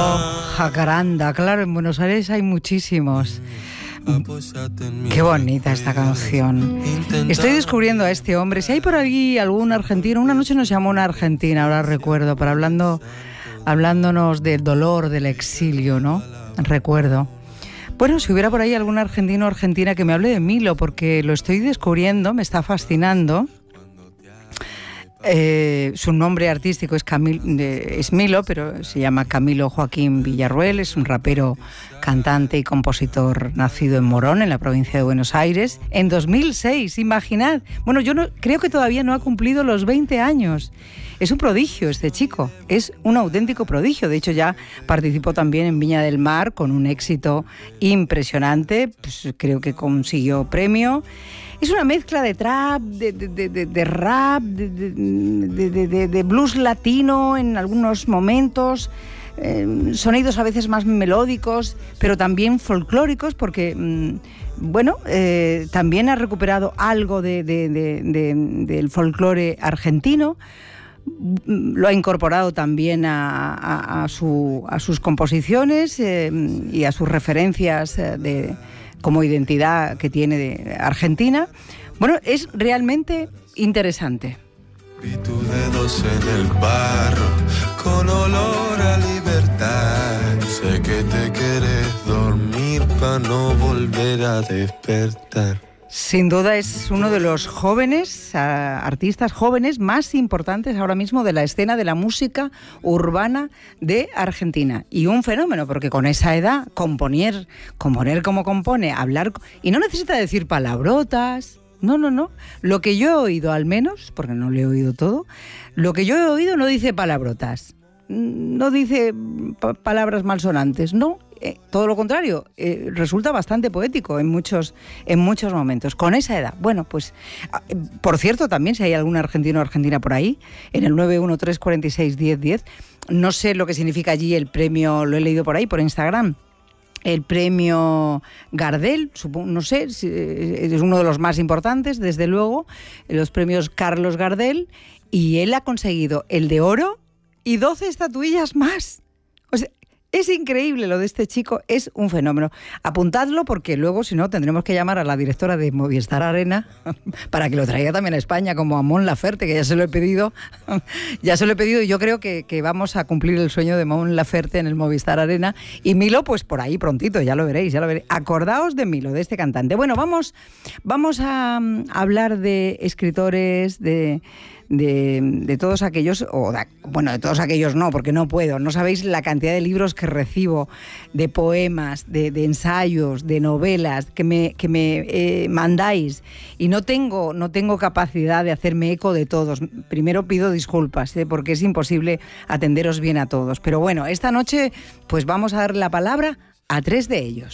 Jacaranda, claro, en Buenos Aires hay muchísimos. Qué bonita esta canción. Estoy descubriendo a este hombre. Si hay por ahí algún argentino, una noche nos llamó una argentina, ahora recuerdo, para hablándonos del dolor del exilio, ¿no? Recuerdo. Bueno, si hubiera por ahí algún argentino o argentina que me hable de Milo, porque lo estoy descubriendo, me está fascinando. Su nombre artístico es Milo, pero se llama Camilo Joaquín Villarruel, es un rapero, cantante y compositor nacido en Morón, en la provincia de Buenos Aires, en 2006, imaginad. Bueno, creo que todavía no ha cumplido los 20 años. Es un prodigio este chico, es un auténtico prodigio. De hecho, ya participó también en Viña del Mar con un éxito impresionante, pues creo que consiguió premio. Es una mezcla de trap, de rap, de blues latino en algunos momentos, sonidos a veces más melódicos, pero también folclóricos, porque, también ha recuperado algo del folclore argentino. Lo ha incorporado también a sus composiciones y a sus referencias como identidad que tiene de Argentina. Bueno, es realmente interesante. Vi tus dedos en el barro, con olor a libertad. Sé que te quieres dormir para no volver a despertar. Sin duda es uno de los artistas jóvenes más importantes ahora mismo de la escena de la música urbana de Argentina. Y un fenómeno, porque con esa edad, componer como compone, hablar... Y no necesita decir palabrotas, no. Lo que yo he oído al menos, porque no lo he oído todo, lo que yo he oído no dice palabrotas, no dice palabras malsonantes, no. Todo lo contrario, resulta bastante poético en muchos momentos, con esa edad. Bueno, pues, por cierto, también si hay algún argentino o argentina por ahí, en el 913461010, no sé lo que significa allí el premio, lo he leído por ahí, por Instagram, el premio Gardel, no sé, es uno de los más importantes, desde luego, los premios Carlos Gardel, y él ha conseguido el de oro y 12 estatuillas más. O sea, es increíble lo de este chico, es un fenómeno. Apuntadlo porque luego, si no, tendremos que llamar a la directora de Movistar Arena para que lo traiga también a España, como a Mon Laferte, que ya se lo he pedido. Y yo creo que vamos a cumplir el sueño de Mon Laferte en el Movistar Arena. Y Milo, pues por ahí prontito, ya lo veréis. Acordaos de Milo, de este cantante. Bueno, vamos a hablar de escritores, de todos aquellos, de todos aquellos no, porque no puedo, no sabéis la cantidad de libros que recibo, de poemas, de ensayos, de novelas que me mandáis, y no tengo capacidad de hacerme eco de todos. Primero pido disculpas, porque es imposible atenderos bien a todos, pero bueno, esta noche pues vamos a dar la palabra a 3 de ellos.